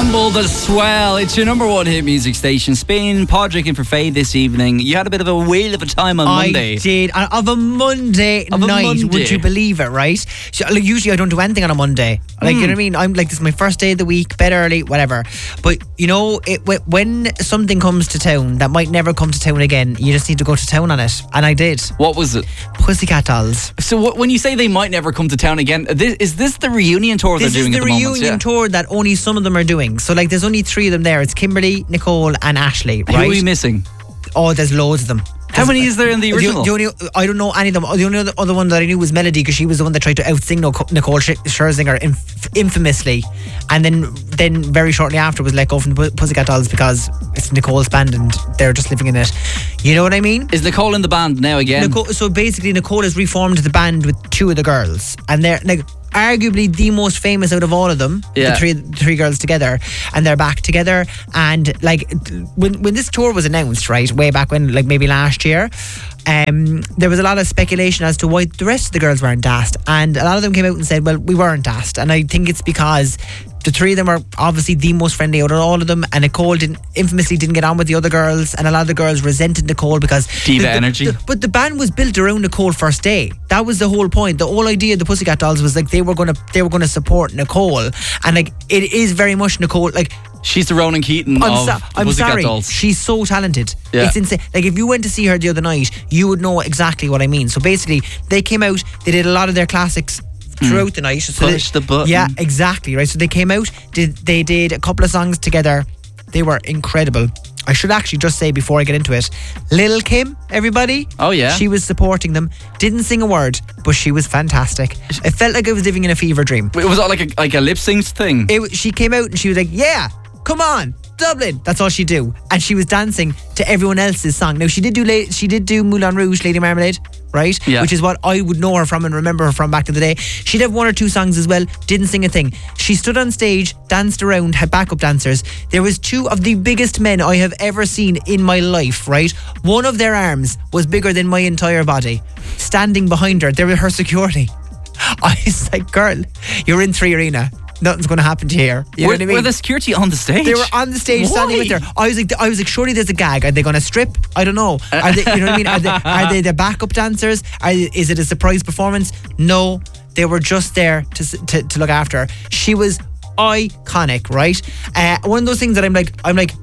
Campbell, The Swell. It's your number one hit music station. Spain, Podrick in for Faye this evening. You had a bit of a whale of a time on Monday. I did. Of a Monday night, would you believe it, right? So, like, usually I don't do anything on a Monday. Like, you know what I mean? I'm like, this is my first day of the week, bed early, whatever. But, you know, when something comes to town that might never come to town again, you just need to go to town on it. And I did. What was it? Pussycat Dolls. So when you say they might never come to town again, is this the reunion tour they're doing at the moment? This is the reunion tour that only some of them are doing. So, like, there's only 3 of them there. It's Kimberly, Nicole and Ashley, right? Who are we missing? Oh, there's loads of them. How many is there in the original? I don't know any of them. The only other one that I knew was Melody, because she was the one that tried to outsing Nicole Scherzinger infamously, and then very shortly after was let go from the Pussycat Dolls because it's Nicole's band and they're just living in it. You know what I mean? Is Nicole in the band now again? So basically Nicole has reformed the band with 2 of the girls, and they're like arguably the most famous out of all of them, the three girls together, and they're back together. And like when this tour was announced, right, way back when, like maybe last year, there was a lot of speculation as to why the rest of the girls weren't asked, and a lot of them came out and said, well, we weren't asked. And I think it's because the 3 of them are obviously the most friendly out of all of them, and Nicole infamously didn't get on with the other girls, and a lot of the girls resented Nicole because diva energy. But the band was built around Nicole first day. That was the whole point. The whole idea of the Pussycat Dolls was like they were gonna support Nicole, and like it is very much Nicole. Like, she's the Ronan Keaton of the Pussycat Dolls. She's so talented. Yeah. It's insane. Like, if you went to see her the other night, you would know exactly what I mean. So basically, they came out, they did a lot of their classics throughout the night. So Push the button. Yeah, exactly, right. So they came out, they did a couple of songs together. They were incredible. I should actually just say before I get into it, Lil' Kim, everybody. Oh yeah. She was supporting them. Didn't sing a word, but she was fantastic. It felt like I was living in a fever dream. Was it like a lip sync thing? She came out and she was like, yeah, come on, Dublin. That's all she do. And she was dancing to everyone else's song. Now, she did do Moulin Rouge, Lady Marmalade, right? Yeah. Which is what I would know her from and remember her from back in the day. She'd have 1 or 2 songs as well. Didn't sing a thing. She stood on stage, danced around, had backup dancers. There was 2 of the biggest men I have ever seen in my life, right? One of their arms was bigger than my entire body. Standing behind her, they were her security. I was like, girl, you're in 3 Arena. Nothing's going to happen to you here. You know what I mean? Were the security on the stage? They were on the stage. Why? Standing with her. I was like, surely there's a gag. Are they going to strip? I don't know. Are they, you know what I mean? Are they the backup dancers? Is it a surprise performance? No, they were just there to look after her. She was iconic, right? One of those things that I'm like,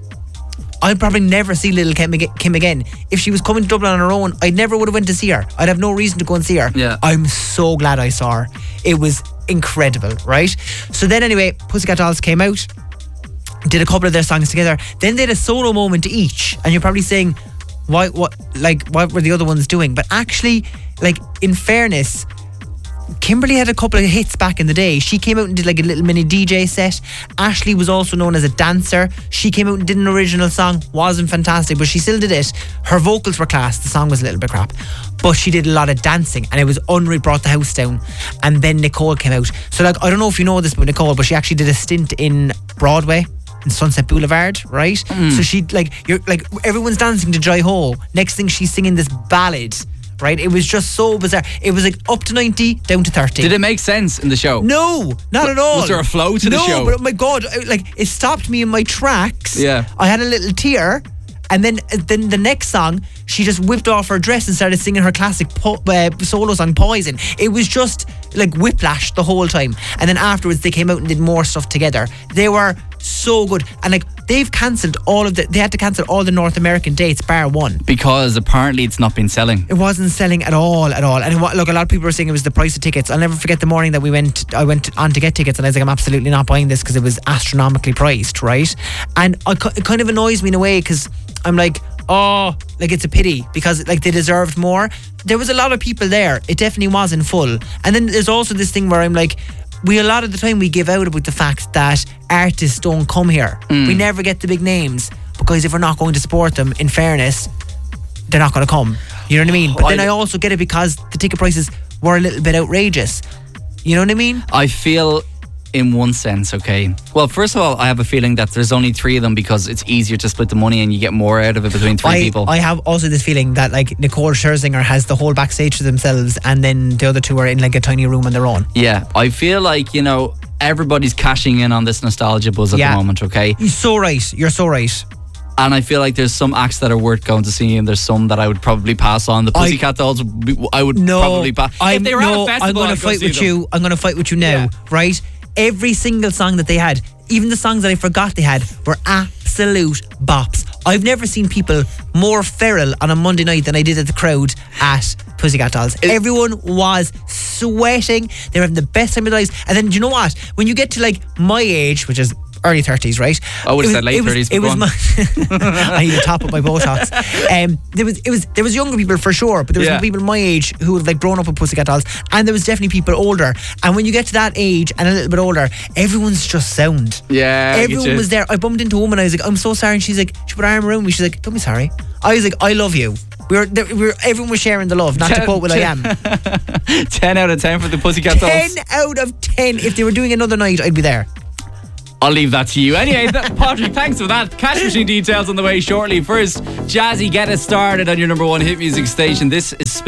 I'll probably never see Lil' Kim again. If she was coming to Dublin on her own, I never would have went to see her. I'd have no reason to go and see her. Yeah. I'm so glad I saw her. It was incredible, right? So then anyway, Pussycat Dolls came out, did a couple of their songs together. Then they had a solo moment each. And you're probably saying, what were the other ones doing? But actually, like, in fairness, Kimberly had a couple of hits back in the day. She came out and did like a little mini DJ set. Ashley was also known as a dancer. She came out and did an original song. Wasn't fantastic, but she still did it. Her vocals were class. The song was a little bit crap, but she did a lot of dancing, and it was unreal. Brought the house down. And then Nicole came out. So like, I don't know if you know this about Nicole, but she actually did a stint in Broadway, in Sunset Boulevard, right? So she you're like, everyone's dancing to Jai Ho. Next thing, she's singing this ballad. Right, it was just so bizarre. It was like up to 90, down to 30. Did it make sense in the show? No, not at all. Was there a flow to the show? No, but oh my God, like, it stopped me in my tracks. Yeah. I had a little tear, and then the next song, she just whipped off her dress and started singing her classic solo song, Poison. It was just like whiplash the whole time. And then afterwards, they came out and did more stuff together. They were so good. And like, they've cancelled they had to cancel all the North American dates bar 1. Because apparently it's not been selling. It wasn't selling at all. And look, a lot of people were saying it was the price of tickets. I'll never forget the morning that I went on to get tickets, and I was like, I'm absolutely not buying this because it was astronomically priced, right? And it kind of annoys me in a way, because I'm like, oh, like, it's a pity, because like, they deserved more. There was a lot of people there. It definitely wasn't full. And then there's also this thing where I'm like, a lot of the time we give out about the fact that artists don't come here. We never get the big names, because if we're not going to support them, in fairness, they're not going to come. You know what I mean? But then I also get it because the ticket prices were a little bit outrageous. You know what I mean? I feel in one sense, okay. Well, first of all, I have a feeling that there's only 3 of them because it's easier to split the money and you get more out of it between 3 people. I have also this feeling that like Nicole Scherzinger has the whole backstage to themselves, and then the other 2 are in like a tiny room on their own. Yeah, I feel like, you know, everybody's cashing in on this nostalgia buzz at the moment, okay? You're so right. You're so right. And I feel like there's some acts that are worth going to see, and there's some that I would probably pass on. The Pussycat Dolls, I would probably pass. If they were at a festival, I'm going to fight with you. I'm going to fight with you now, right? Every single song that they had, even the songs that I forgot they had, were absolute bops. I've never seen people more feral on a Monday night than I did at the crowd at Pussycat Dolls. Everyone was sweating. They were having the best time of their lives. And then, do you know what? When you get to like my age, which is early 30s, right? I would have said late 30s. It was I need to top up my Botox. There was younger people for sure, but there was people my age who had like grown up with Pussycat Dolls, and there was definitely people older. And when you get to that age and a little bit older, everyone's just sound. Yeah, everyone was there. I bumped into a woman. I was like, I'm so sorry, and she's like, she put her arm around me. She's like, don't be sorry. I was like, I love you. Everyone was sharing the love. Not to quote Will I Am. 10 out of 10 for the Pussycat Dolls. 10 out of 10. If they were doing another night, I'd be there. I'll leave that to you. Anyway, Patrick, thanks for that. Cash machine details on the way shortly. First, Jazzy, get us started on your number 1 hit music station. This is